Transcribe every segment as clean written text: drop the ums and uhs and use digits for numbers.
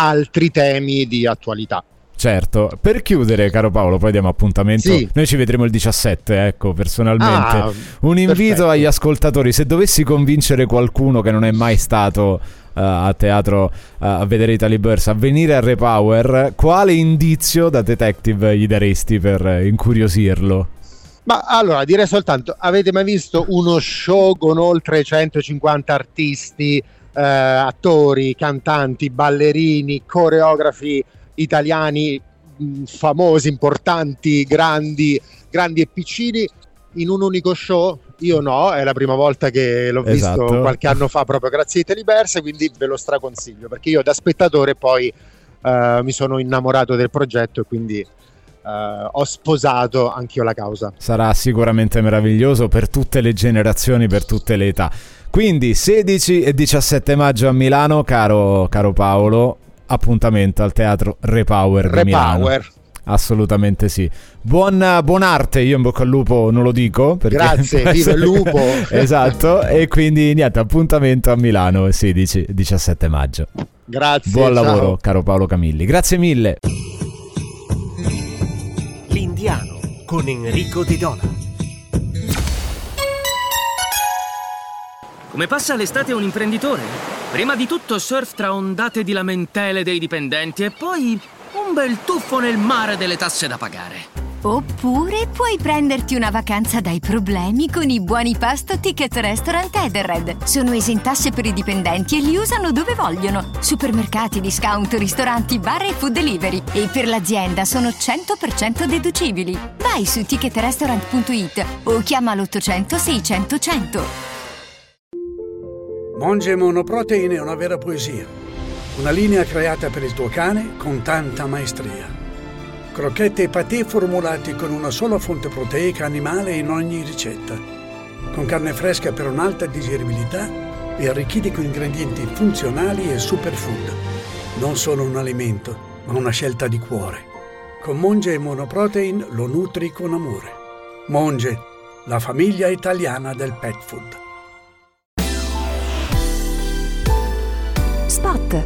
altri temi di attualità. Certo, per chiudere, caro Paolo, poi diamo appuntamento. Sì. Noi ci vedremo il 17, ecco, personalmente. Un invito perfetto. agli ascoltatori: se dovessi convincere qualcuno che non è mai stato a teatro a vedere Italy Burst a venire a Repower, quale indizio da detective gli daresti per incuriosirlo? Ma allora, direi soltanto: avete mai visto uno show con oltre 150 artisti, attori, cantanti, ballerini, coreografi italiani famosi, importanti, grandi e piccini in un unico show? Io no, è la prima volta che l'ho visto qualche anno fa, proprio grazie a Italy Burst, quindi ve lo straconsiglio, perché io da spettatore poi mi sono innamorato del progetto e quindi ho sposato anch'io la causa. Sarà sicuramente meraviglioso per tutte le generazioni, per tutte le età. Quindi 16 e 17 maggio a Milano, caro Paolo, appuntamento al teatro Repower di Milano. Assolutamente sì. Buon arte, io in bocca al lupo non lo dico perché grazie, viva il lupo. Esatto, e quindi niente, appuntamento a Milano 16 e 17 maggio. Grazie, buon lavoro, ciao. caro Paolo Camilli, grazie mille. L'Indiano con Enrico Di Dona. Come passa l'estate un imprenditore? Prima di tutto surf tra ondate di lamentele dei dipendenti e poi un bel tuffo nel mare delle tasse da pagare. Oppure puoi prenderti una vacanza dai problemi con i buoni pasto Ticket Restaurant Edenred. Sono esentasse per i dipendenti e li usano dove vogliono. Supermercati, discount, ristoranti, bar e food delivery. E per l'azienda sono 100% deducibili. Vai su ticketrestaurant.it o chiama l'800 600 100. Monge Monoprotein è una vera poesia. Una linea creata per il tuo cane con tanta maestria. Crocchette e patè formulati con una sola fonte proteica animale in ogni ricetta. Con carne fresca per un'alta digeribilità e arricchiti con ingredienti funzionali e superfood. Non solo un alimento, ma una scelta di cuore. Con Monge Monoprotein lo nutri con amore. Monge, la famiglia italiana del pet food. Spot.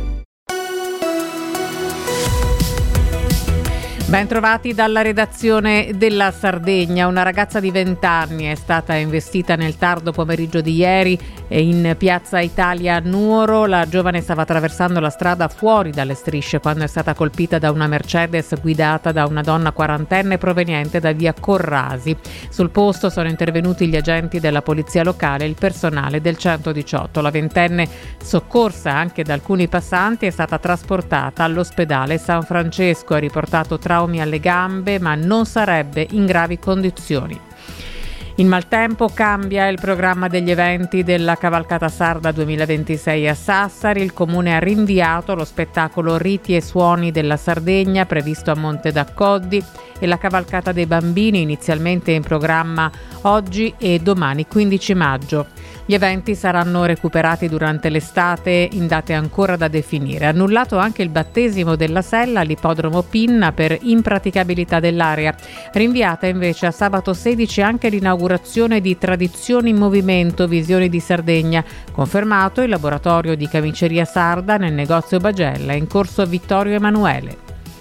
Ben trovati dalla redazione della Sardegna. Una ragazza di 20 anni è stata investita nel tardo pomeriggio di ieri in piazza Italia a Nuoro. La giovane stava attraversando la strada fuori dalle strisce quando è stata colpita da una Mercedes guidata da una donna quarantenne proveniente da via Corrasi. Sul posto sono intervenuti gli agenti della polizia locale e il personale del 118. La ventenne, soccorsa anche da alcuni passanti, è stata trasportata all'ospedale San Francesco. Ha riportato traumi alle gambe, ma non sarebbe in gravi condizioni. In maltempo cambia il programma degli eventi della Cavalcata Sarda 2026 a Sassari. Il comune ha rinviato lo spettacolo Riti e Suoni della Sardegna previsto a Monte d'Accoddi e la Cavalcata dei Bambini, inizialmente in programma oggi e domani 15 maggio. Gli eventi saranno recuperati durante l'estate in date ancora da definire. Annullato anche il battesimo della Sella all'ippodromo Pinna per impraticabilità dell'area. Rinviata invece a sabato 16 anche l'inaugurazione di Tradizioni in Movimento, Visioni di Sardegna. Confermato il laboratorio di camiceria sarda nel negozio Bagella in corso Vittorio Emanuele.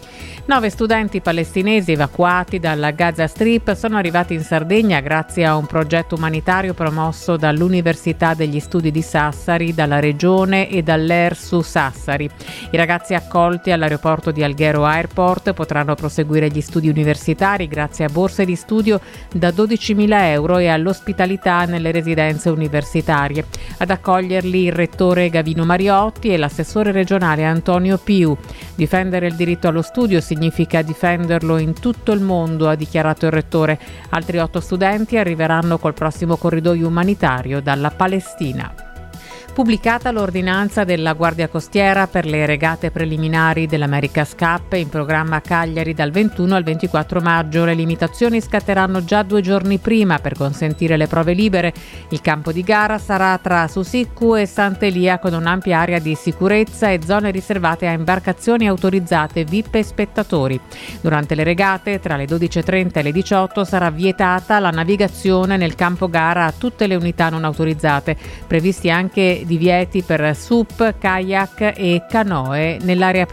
9 studenti palestinesi evacuati dalla Gaza Strip sono arrivati in Sardegna grazie a un progetto umanitario promosso dall'Università degli Studi di Sassari, dalla Regione e dall'ERSU Sassari. I ragazzi accolti all'aeroporto di Alghero Airport potranno proseguire gli studi universitari grazie a borse di studio da 12.000 euro e all'ospitalità nelle residenze universitarie. Ad accoglierli il rettore Gavino Mariotti e l'assessore regionale Antonio Piu. Difendere il diritto allo studio significa difenderlo in tutto il mondo, ha dichiarato il rettore. Altri 8 studenti arriveranno col prossimo corridoio umanitario dalla Palestina. Pubblicata l'ordinanza della Guardia Costiera per le regate preliminari dell'America's Cup in programma a Cagliari dal 21 al 24 maggio. Le limitazioni scatteranno già 2 giorni prima per consentire le prove libere. Il campo di gara sarà tra Susiccu e Sant'Elia con un'ampia area di sicurezza e zone riservate a imbarcazioni autorizzate, VIP e spettatori. Durante le regate tra le 12.30 e le 18 sarà vietata la navigazione nel campo gara a tutte le unità non autorizzate. Previsti anche divieti per SUP, kayak e canoe nell'area